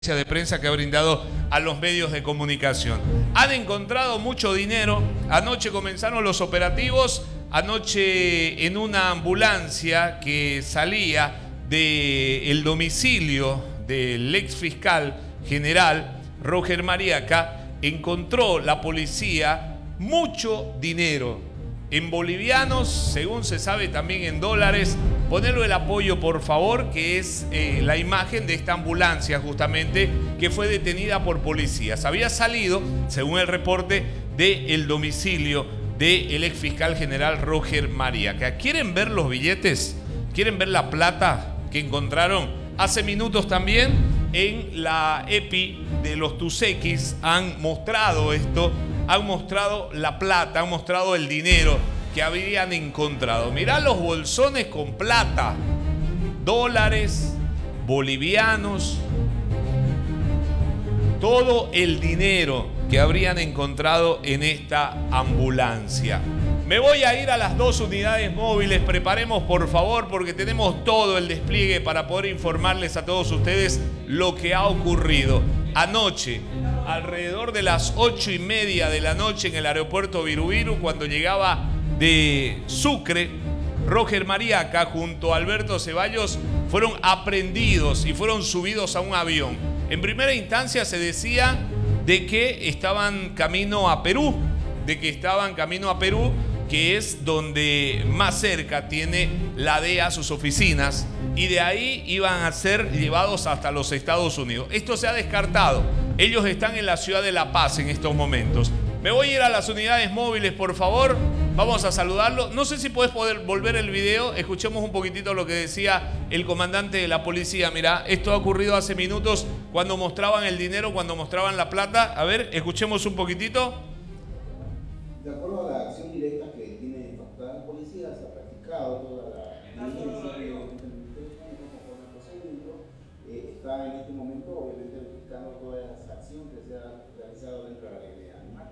de prensa que ha brindado a los medios de comunicación. Han encontrado mucho dinero. Anoche comenzaron los operativos. Anoche en una ambulancia que salía del domicilio del ex fiscal general Roger Mariaca, encontró la policía mucho dinero en bolivianos, según se sabe también en dólares. Ponelo el apoyo, por favor, que es la imagen de esta ambulancia justamente que fue detenida por policías. Había salido, según el reporte, del domicilio del ex fiscal general Roger Mariaca. ¿Quieren ver los billetes? ¿Quieren ver la plata que encontraron? Hace minutos también en la EPI de los Tusequis han mostrado esto, han mostrado la plata, han mostrado el dinero que habían encontrado. Mirá los bolsones con plata, dólares, bolivianos, todo el dinero que habrían encontrado en esta ambulancia. Me voy a ir a las dos unidades móviles. Preparemos, por favor, porque tenemos todo el despliegue para poder informarles a todos ustedes lo que ha ocurrido. Anoche, alrededor de las 8:30 de la noche en el aeropuerto Viru, cuando llegaba de Sucre, Roger Mariaca junto a Alberto Ceballos fueron aprehendidos y fueron subidos a un avión. En primera instancia se decía de que estaban camino a Perú, que es donde más cerca tiene la DEA sus oficinas, y de ahí iban a ser llevados hasta los Estados Unidos. Esto se ha descartado. Ellos están en la ciudad de La Paz en estos momentos. Me voy a ir a las unidades móviles, por favor. Vamos a saludarlo. No sé si puedes volver el video. Escuchemos un poquitito lo que decía el comandante de la policía. Mirá, esto ha ocurrido hace minutos cuando mostraban el dinero, cuando mostraban la plata. A ver, escuchemos un poquitito. De acuerdo a la acción directa que tiene facultad la policía, se ha practicado toda la diligencia que el Ministerio Público conforme al procedimiento está en este momento obviamente verificando todas las acciones que se han realizado dentro de la ley.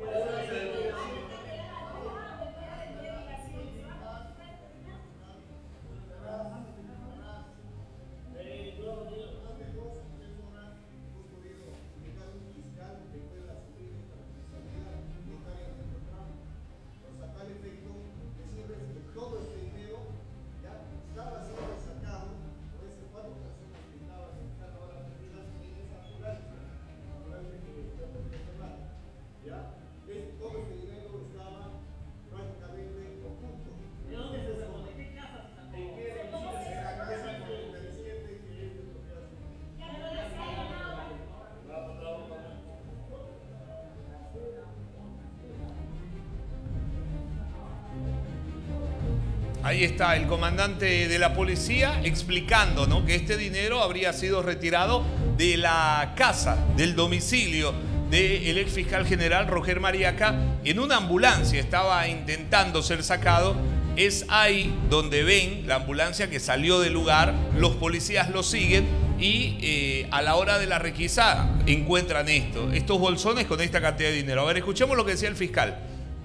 Ahí está el comandante de la policía explicando, ¿no?, que este dinero habría sido retirado de la casa, del domicilio del ex fiscal general Roger Mariaca. En una ambulancia estaba intentando ser sacado. Es ahí donde ven la ambulancia que salió del lugar. Los policías lo siguen y a la hora de la requisa encuentran estos bolsones con esta cantidad de dinero. A ver, escuchemos lo que decía el fiscal.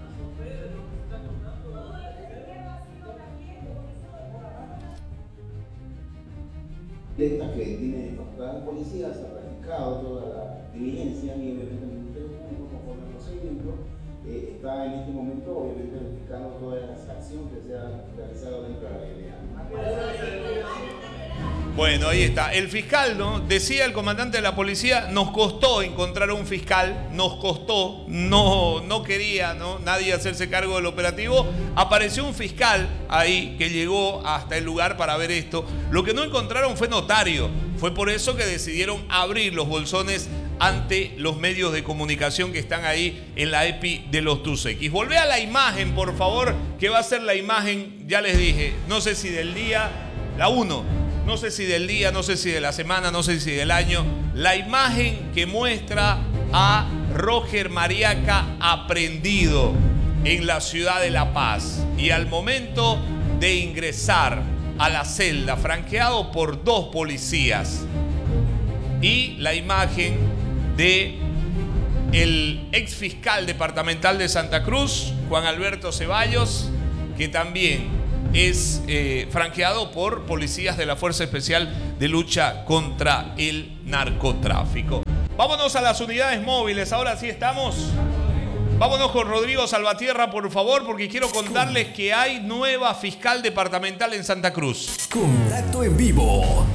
Esta que tiene facultad la policía, se ha practicado toda la diligencia y obviamente el Ministerio Público conforme al procedimiento está en este momento obviamente verificando todas las acciones que se han realizado dentro de la ley. Bueno, ahí está. El fiscal, ¿no?, decía el comandante de la policía, nos costó encontrar un fiscal, nos costó, no quería, ¿no?, nadie hacerse cargo del operativo. Apareció un fiscal ahí que llegó hasta el lugar para ver esto. Lo que no encontraron fue notario. Fue por eso que decidieron abrir los bolsones ante los medios de comunicación que están ahí en la EPI de los Tusequis. Volvé a la imagen, por favor, que va a ser la imagen, ya les dije, no sé si del día, la 1. No sé si del día, no sé si de la semana, no sé si del año. La imagen que muestra a Roger Mariaca aprehendido en la ciudad de La Paz. Y al momento de ingresar a la celda, franqueado por 2 policías. Y la imagen de el ex fiscal departamental de Santa Cruz, Juan Alberto Ceballos, que también es franqueado por policías de la Fuerza Especial de Lucha contra el Narcotráfico. Vámonos a las unidades móviles, ahora sí estamos. Vámonos con Rodrigo Salvatierra, por favor, porque quiero contarles que hay nueva fiscal departamental en Santa Cruz. Contacto en vivo.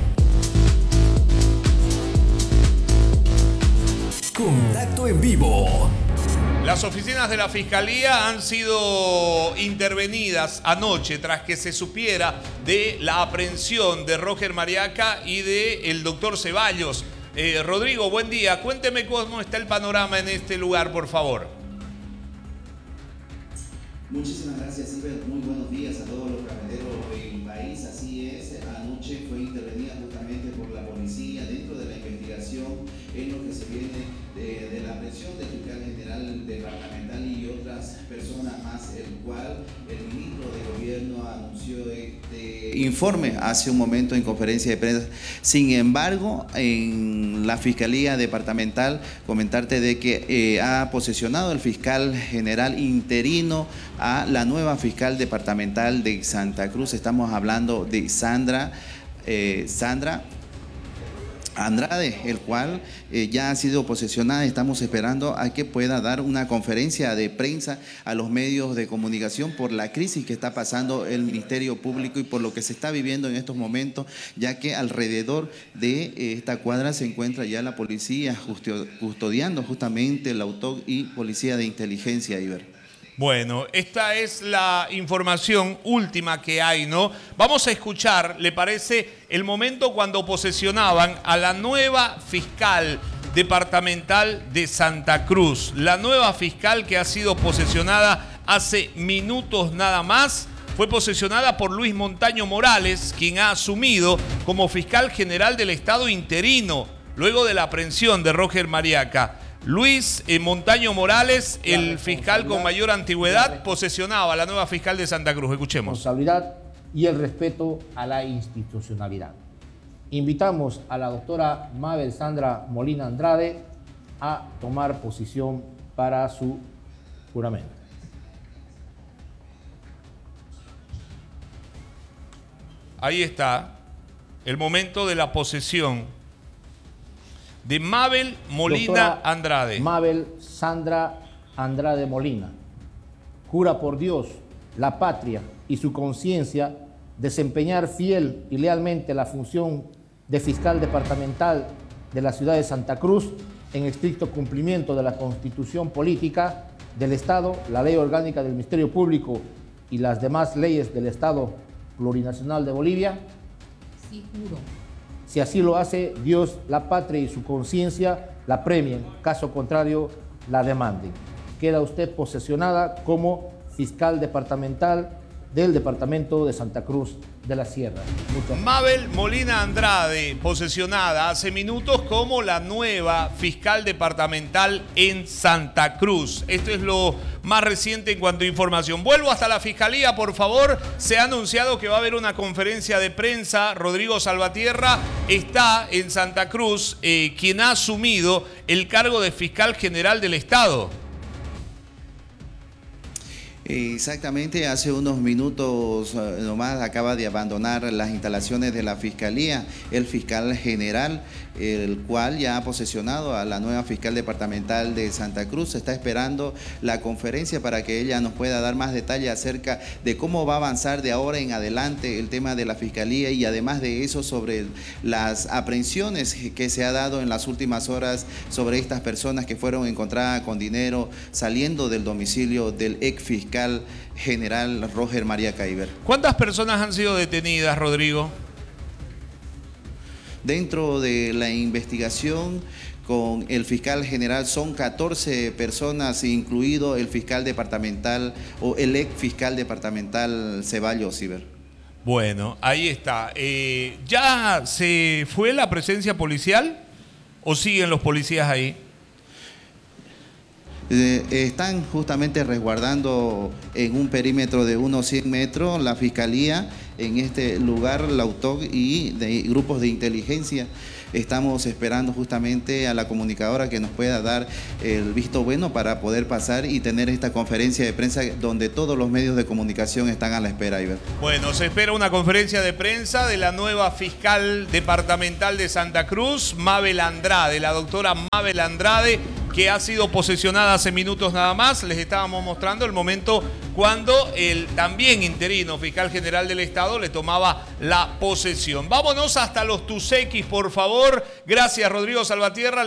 Contacto en vivo. Las oficinas de la Fiscalía han sido intervenidas anoche tras que se supiera de la aprehensión de Roger Mariaca y del doctor Ceballos. Rodrigo, buen día. Cuénteme cómo está el panorama en este lugar, por favor. Muchísimas gracias, Iber. Muy buenos días a todos los camioneros del país. Así es, anoche fue intervenida justamente por la policía dentro de la investigación en lo que se viene de la aprehensión del fiscal general departamental y otras personas más, el cual el ministro de Gobierno anunció este informe hace un momento en conferencia de prensa. Sin embargo, en la Fiscalía Departamental, comentarte de que ha posesionado el fiscal general interino a la nueva fiscal departamental de Santa Cruz. Estamos hablando de Sandra Andrade, el cual ya ha sido posesionada. Estamos esperando a que pueda dar una conferencia de prensa a los medios de comunicación por la crisis que está pasando el Ministerio Público y por lo que se está viviendo en estos momentos, ya que alrededor de esta cuadra se encuentra ya la policía custodiando justamente el auto y policía de inteligencia, Iber. Bueno, esta es la información última que hay, ¿no? Vamos a escuchar, ¿le parece? El momento cuando posesionaban a la nueva fiscal departamental de Santa Cruz. La nueva fiscal que ha sido posesionada hace minutos nada más. Fue posesionada por Luis Montaño Morales, quien ha asumido como fiscal general del Estado interino, luego de la aprehensión de Roger Mariaca. Luis Montaño Morales, el fiscal con mayor antigüedad, posesionaba a la nueva fiscal de Santa Cruz. Escuchemos. Responsabilidad y el respeto a la institucionalidad. Invitamos a la doctora Mabel Sandra Molina Andrade a tomar posición para su juramento. Ahí está el momento de la posesión de Mabel Molina Doctora Andrade. Mabel Sandra Andrade Molina. Jura por Dios, la patria y su conciencia desempeñar fiel y lealmente la función de fiscal departamental de la ciudad de Santa Cruz en estricto cumplimiento de la Constitución Política del Estado, la Ley Orgánica del Ministerio Público y las demás leyes del Estado Plurinacional de Bolivia. Sí, juro. Si así lo hace, Dios, la patria y su conciencia la premien, caso contrario, la demanden. Queda usted posesionada como fiscal departamental del departamento de Santa Cruz de la Sierra. Mabel Molina Andrade, posesionada hace minutos como la nueva fiscal departamental en Santa Cruz. Esto es lo más reciente en cuanto a información. Vuelvo hasta la Fiscalía, por favor. Se ha anunciado que va a haber una conferencia de prensa. Rodrigo Salvatierra está en Santa Cruz, quien ha asumido el cargo de fiscal general del Estado. Exactamente, hace unos minutos nomás acaba de abandonar las instalaciones de la Fiscalía el fiscal general, el cual ya ha posesionado a la nueva fiscal departamental de Santa Cruz. Se está esperando la conferencia para que ella nos pueda dar más detalles acerca de cómo va a avanzar de ahora en adelante el tema de la Fiscalía y además de eso sobre las aprehensiones que se ha dado en las últimas horas sobre estas personas que fueron encontradas con dinero saliendo del domicilio del ex fiscal general Roger Mariaca. ¿Cuántas personas han sido detenidas, Rodrigo? Dentro de la investigación con el fiscal general son 14 personas, incluido el fiscal departamental o el ex fiscal departamental Ceballos, Iber. Bueno, ahí está. ¿Ya se fue la presencia policial o siguen los policías ahí? Están justamente resguardando en un perímetro de unos 100 metros la Fiscalía, en este lugar la UTOC y de grupos de inteligencia. Estamos esperando justamente a la comunicadora que nos pueda dar el visto bueno para poder pasar y tener esta conferencia de prensa donde todos los medios de comunicación están a la espera, Iber. Bueno, se espera una conferencia de prensa de la nueva fiscal departamental de Santa Cruz, Mabel Andrade, la doctora Mabel Andrade, que ha sido posesionada hace minutos nada más. Les estábamos mostrando el momento cuando el también interino fiscal general del Estado le tomaba la posesión. Vámonos hasta los Tusequis, por favor. Gracias, Rodrigo Salvatierra.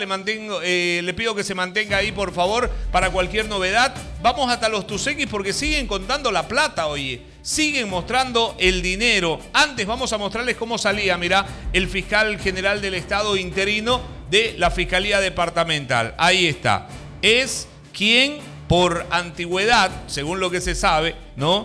Le pido que se mantenga ahí, por favor, para cualquier novedad. Vamos hasta los Tusequis porque siguen contando la plata, oye. Siguen mostrando el dinero. Antes vamos a mostrarles cómo salía, mirá, el fiscal general del Estado interino de la Fiscalía Departamental. Ahí está. Es quien, por antigüedad, según lo que se sabe, ¿no?,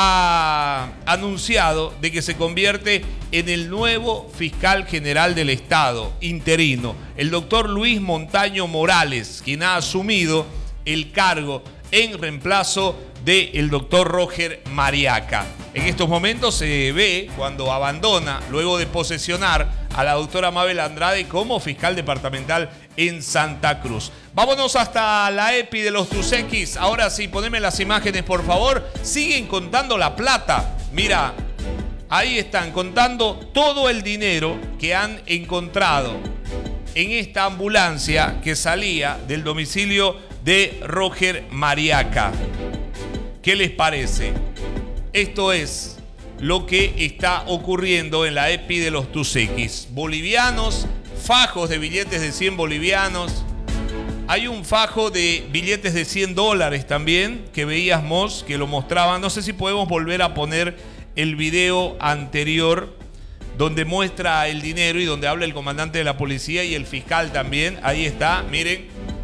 ha anunciado de que se convierte en el nuevo fiscal general del Estado interino, el doctor Luis Montaño Morales, quien ha asumido el cargo en reemplazo del doctor Roger Mariaca. En estos momentos se ve cuando abandona, luego de posesionar a la doctora Mabel Andrade como fiscal departamental en Santa Cruz. Vámonos hasta la EPI de los Tusequis. Ahora sí, poneme las imágenes, por favor. Siguen contando la plata. Mira, ahí están contando todo el dinero que han encontrado en esta ambulancia que salía del domicilio de Roger Mariaca. ¿Qué les parece? Esto es lo que está ocurriendo en la EPI de los Tusequis. Bolivianos, fajos de billetes de 100 bolivianos. Hay un fajo de billetes de $100 también que veíamos, que lo mostraban. No sé si podemos volver a poner el video anterior donde muestra el dinero y donde habla el comandante de la policía y el fiscal también. Ahí está, miren.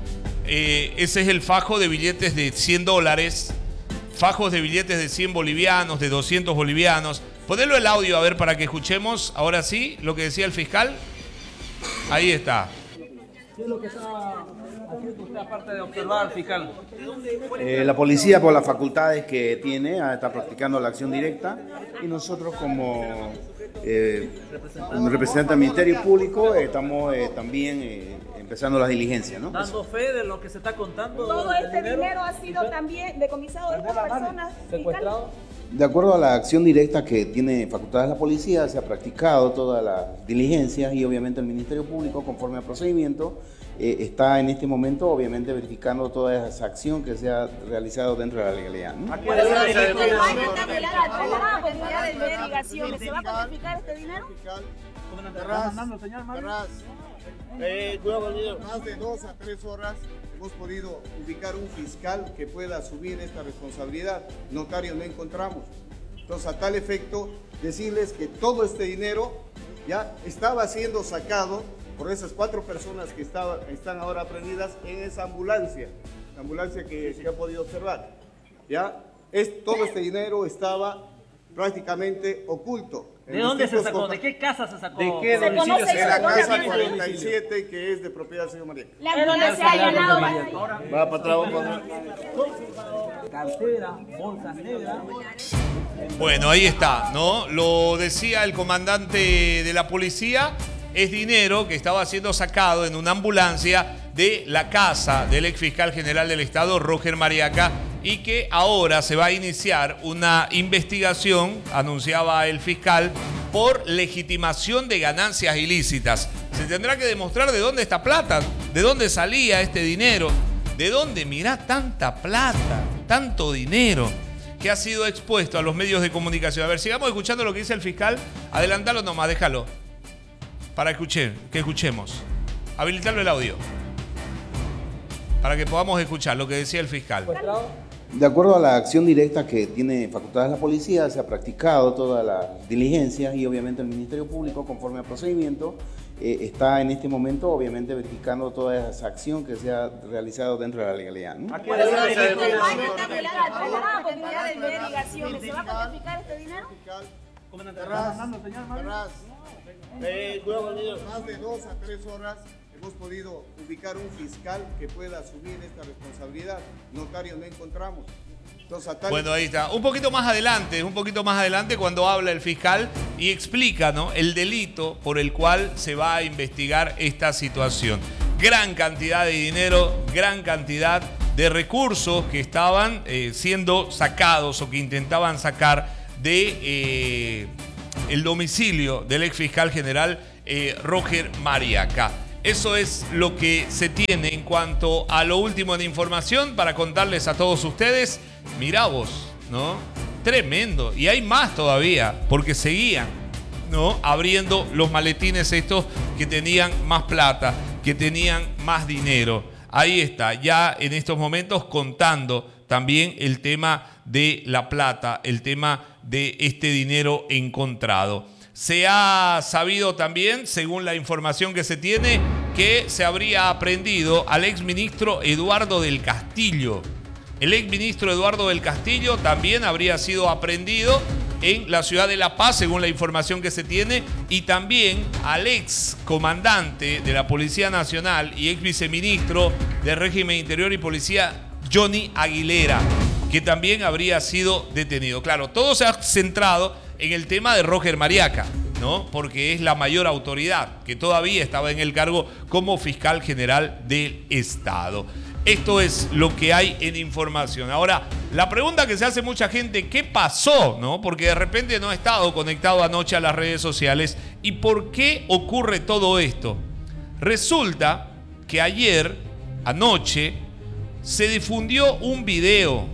Ese es el fajo de billetes de $100. Fajos de billetes de 100 bolivianos, de 200 bolivianos. Ponelo el audio a ver para que escuchemos ahora sí lo que decía el fiscal. Ahí está. ¿Qué es lo que está haciendo usted aparte de observar, fiscal? La policía, por las facultades que tiene, está practicando la acción directa y nosotros como representante del Ministerio Público estamos también empezando las diligencias, ¿no? Dando fe de lo que se está contando. Todo este dinero ha sido también decomisado de estas personas. Secuestrado. De acuerdo a la acción directa que tiene facultades la policía, se ha practicado todas las diligencias y obviamente el Ministerio Público, conforme al procedimiento, está en este momento obviamente verificando toda esa acción que se ha realizado dentro de la legalidad, ¿no? ¿Se va a cuantificar este dinero? Más de 2 a 3 horas hemos podido ubicar un fiscal que pueda asumir esta responsabilidad. Notario no encontramos. Entonces, a tal efecto, decirles que todo este dinero ya estaba siendo sacado por esas 4 personas que están ahora aprendidas en esa ambulancia, la ambulancia que ha podido observar. ¿Ya? Todo este dinero estaba prácticamente oculto. ¿De dónde se sacó? ¿De qué casa se sacó? ¿De qué domicilio? De la casa 47, que es de propiedad del señor María. La ambulancia se ha allanado. Va para atrás, vamos para atrás. Cartera, bolsas negras. Bueno, ahí está, ¿no? Lo decía el comandante de la policía. Es dinero que estaba siendo sacado en una ambulancia de la casa del ex fiscal general del Estado, Roger Mariaca, y que ahora se va a iniciar una investigación, anunciaba el fiscal, por legitimación de ganancias ilícitas. Se tendrá que demostrar de dónde está plata, de dónde salía este dinero, de dónde, mirá, tanta plata, tanto dinero que ha sido expuesto a los medios de comunicación. A ver, sigamos escuchando lo que dice el fiscal. Adelantalo nomás, déjalo. Para que escuchemos. Habilitarlo el audio. Para que podamos escuchar lo que decía el fiscal. De acuerdo a la acción directa que tiene facultades la policía, se ha practicado todas las diligencias y obviamente el Ministerio Público, conforme al procedimiento, está en este momento obviamente verificando toda esa acción que se ha realizado dentro de la legalidad, ¿no? ¿Se va a cuantificar este dinero? Más de 2 a 3 horas hemos podido ubicar un fiscal que pueda asumir esta responsabilidad. Notario no encontramos. Entonces, bueno, ahí está. Un poquito más adelante cuando habla el fiscal y explica, ¿no?, el delito por el cual se va a investigar esta situación. Gran cantidad de dinero, gran cantidad de recursos que estaban siendo sacados o que intentaban sacar de el domicilio del ex fiscal general Roger Mariaca. Eso es lo que se tiene en cuanto a lo último de información para contarles a todos ustedes. Mirá vos, ¿no? Tremendo. Y hay más todavía, porque seguían, ¿no?, abriendo los maletines estos que tenían más plata, que tenían más dinero. Ahí está, ya en estos momentos contando también el tema de la plata, el tema de este dinero encontrado. Se ha sabido también, según la información que se tiene, que se habría aprehendido al exministro Eduardo del Castillo. El exministro Eduardo del Castillo también habría sido aprehendido en la ciudad de La Paz, según la información que se tiene, y también al ex comandante de la Policía Nacional y ex viceministro de Régimen Interior y Policía, Johnny Aguilera, que también habría sido detenido. Claro, todo se ha centrado en el tema de Roger Mariaca, ¿no?, porque es la mayor autoridad que todavía estaba en el cargo como fiscal general del Estado. Esto es lo que hay en información. Ahora, la pregunta que se hace mucha gente, ¿qué pasó?, ¿no? Porque de repente no ha estado conectado anoche a las redes sociales. ¿Y por qué ocurre todo esto? Resulta que anoche, se difundió un video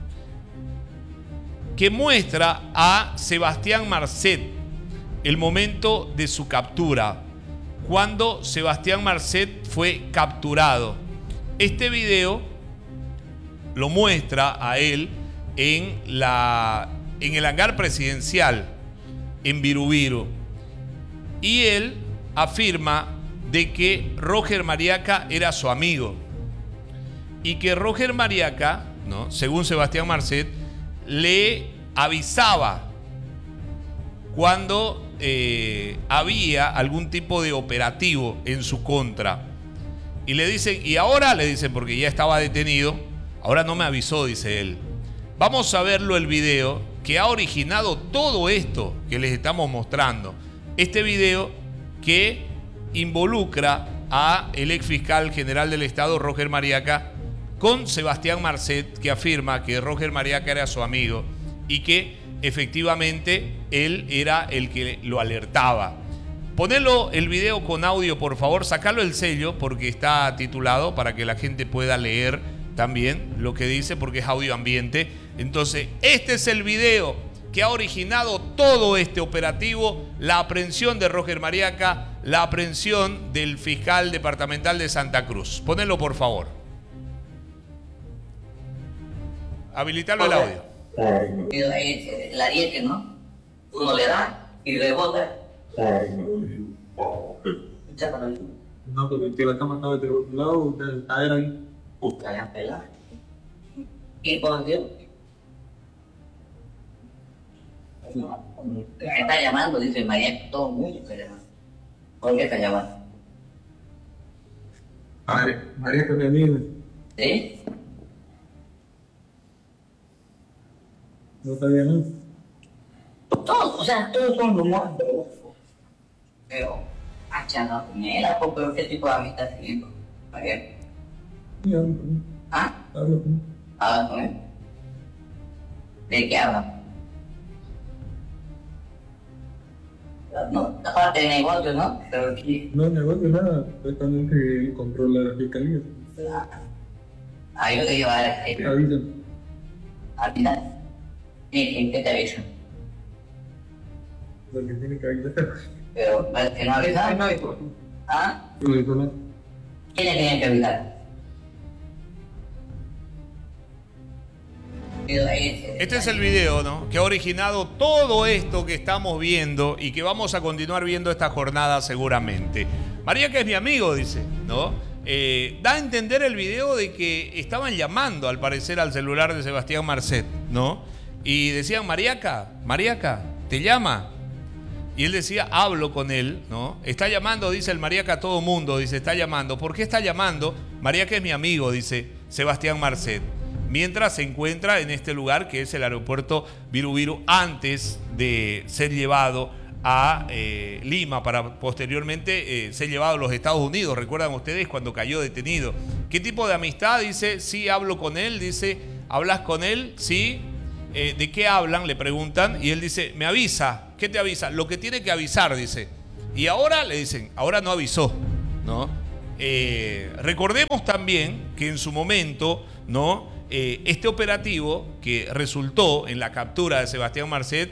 que muestra a Sebastián Marcet, el momento de su captura, cuando Sebastián Marcet fue capturado. Este video lo muestra a él en el hangar presidencial en Virubiru. Y él afirma de que Roger Mariaca era su amigo. Y que Roger Mariaca, ¿no?, según Sebastián Marcet, le avisaba cuando había algún tipo de operativo en su contra. Y le dicen, y ahora le dicen, porque ya estaba detenido, ahora no me avisó, dice él. Vamos a verlo el video que ha originado todo esto que les estamos mostrando. Este video que involucra a el ex fiscal general del Estado, Roger Mariaca, con Sebastián Marcet, que afirma que Roger Mariaca era su amigo y que efectivamente él era el que lo alertaba. Ponelo el video con audio, por favor, sacalo el sello porque está titulado para que la gente pueda leer también lo que dice, porque es audio ambiente. Entonces, este es el video que ha originado todo este operativo, la aprehensión de Roger Mariaca, la aprehensión del fiscal departamental de Santa Cruz. Ponelo, por favor. Habilitarlo el audio. El ariete, ¿no? Uno le da y rebota. No, porque la cama estaba de otro lado, usted caer ahí. Usted la pela. ¿Y por qué? Me está llamando, dice María, todo mundo está llamando. ¿Por qué está llamando? María que me amiga. ¿Sí? No sabía nada. Todos, o sea, todos son rumores, pero ha charlado con él, ¿pero qué tipo de amistad tiene? María. Sí, hablo con él. ¿Ah? Hablo con él. ¿Habla con él? ¿De qué habla? No, aparte de negocio, ¿no? Pero sí. No, negocio nada, directamente controla la fiscalía. Ah, yo te llevo a la fiscalía. Avisan. Al final. ¿En qué te avisan? Lo que tiene que avisar. Pero, ¿que no avisan? ¿Ah? No dijo nada. ¿Quiénes tienen que avisar? Este es el video, ¿no?, que ha originado todo esto que estamos viendo y que vamos a continuar viendo esta jornada seguramente. Mariaca es mi amigo, dice, ¿no? Da a entender el video de que estaban llamando, al parecer, al celular de Sebastián Marcet, ¿no? Y decían, Mariaca, te llama. Y él decía, hablo con él, ¿no? Está llamando, dice el Mariaca, a todo mundo, dice, está llamando. ¿Por qué está llamando? Mariaca es mi amigo, dice Sebastián Marcet. Mientras se encuentra en este lugar que es el aeropuerto Viru Viru, antes de ser llevado a Lima para posteriormente ser llevado a los Estados Unidos. ¿Recuerdan ustedes cuando cayó detenido? ¿Qué tipo de amistad? Dice, sí, hablo con él. Dice, ¿hablas con él? Sí. ¿De qué hablan? Le preguntan. Y él dice, me avisa. ¿Qué te avisa? Lo que tiene que avisar, dice. Y ahora le dicen, ahora no avisó, ¿no? Recordemos también que en su momento, ¿no? Este operativo que resultó en la captura de Sebastián Marcet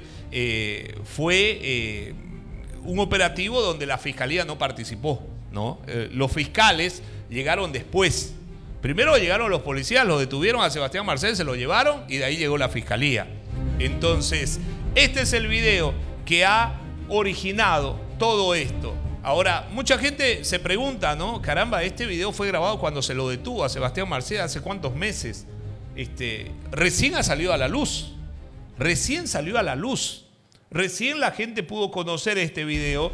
fue un operativo donde la fiscalía no participó, ¿no? Los fiscales llegaron después. Primero llegaron los policías, lo detuvieron a Sebastián Marcet, se lo llevaron y de ahí llegó la fiscalía. Entonces, este es el video que ha originado todo esto. Ahora, mucha gente se pregunta, ¿no? Caramba, este video fue grabado cuando se lo detuvo a Sebastián Marcet hace cuántos meses. Recién ha salido a la luz. Recién salió a la luz. Recién la gente pudo conocer este video.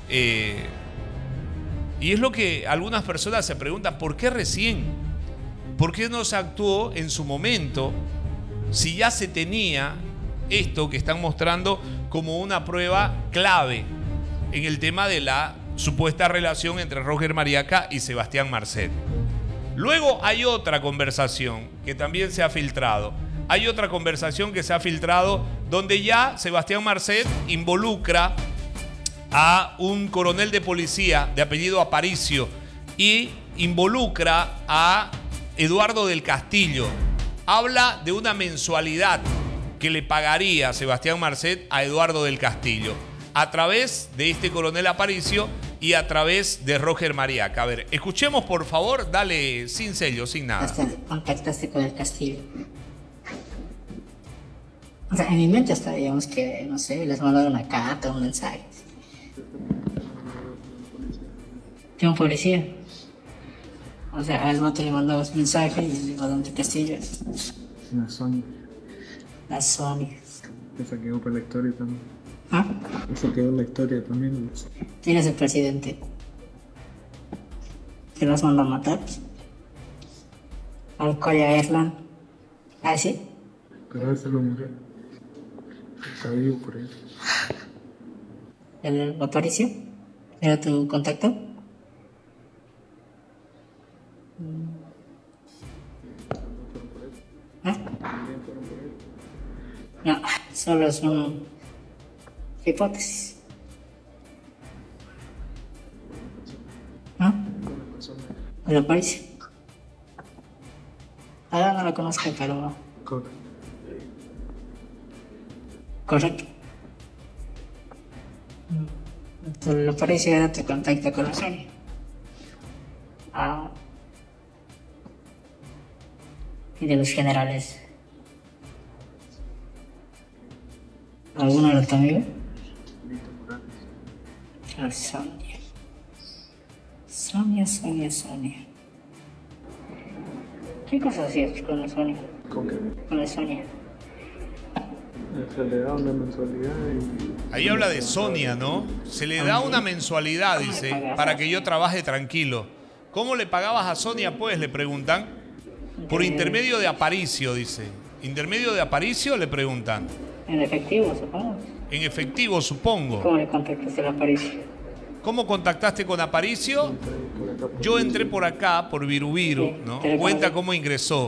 Y es lo que algunas personas se preguntan, ¿por qué recién? ¿Por qué no se actuó en su momento si ya se tenía esto que están mostrando como una prueba clave en el tema de la supuesta relación entre Roger Mariaca y Sebastián Marcet? Luego hay otra conversación que también se ha filtrado. Hay otra conversación que se ha filtrado donde ya Sebastián Marcet involucra a un coronel de policía de apellido Aparicio y involucra a Eduardo del Castillo. Habla de una mensualidad que le pagaría Sebastián Marcet a Eduardo del Castillo a través de este coronel Aparicio y a través de Roger Mariaca. A ver, escuchemos por favor, dale sin sello, sin nada. Hasta contactaste con el Castillo. O sea, en mi mente hasta digamos que, no sé, les mandaron una carta, un mensaje. ¿Tengo un policía? O sea, al vato le mandamos un mensaje y le mandamos el Castillo. La Sonia. La Sonia. Esa quedó por la historia también. ¿Ah? Eso quedó en la historia también. ¿Quién es el presidente? ¿Te los mandó a matar? ¿Al Colla Erlan? ¿Ah, sí? Pero él se lo murió. Está vivo por ahí. ¿El Aparicio? ¿Era tu contacto? ¿Ah? No, solo es una hipótesis. ¿Ah? ¿El Aparicio? Ahora no lo conozco, pero... Correcto. El Aparicio era tu contacto con la Sonia. Ah. Y de los generales. ¿Alguno era tu amigo? La Sonia. Sonia. ¿Qué cosas hacías con la Sonia? ¿Con qué? Con la Sonia. Se le da una mensualidad y... Ahí habla de Sonia, ¿no? Se le da una mensualidad, dice, para que yo trabaje tranquilo. ¿Cómo le pagabas a Sonia, pues? Le preguntan. Por intermedio de Aparicio, dice. ¿Intermedio de Aparicio? Le preguntan. En efectivo, supongo. En efectivo, supongo. ¿Cómo le contactaste a Aparicio? ¿Cómo contactaste con Aparicio? Yo entré por acá, por Viru Viru, ¿no? Cuenta cómo ingresó.